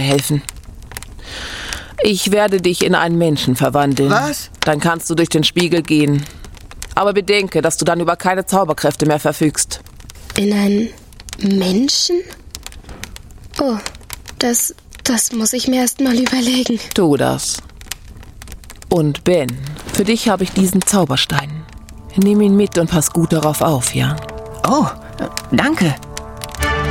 helfen. Ich werde dich in einen Menschen verwandeln. Was? Dann kannst du durch den Spiegel gehen. Aber bedenke, dass du dann über keine Zauberkräfte mehr verfügst. In einen Menschen? Oh, das muss ich mir erst mal überlegen. Tu das. Und Ben, für dich habe ich diesen Zauberstein. Nimm ihn mit und pass gut darauf auf, ja? Oh, danke.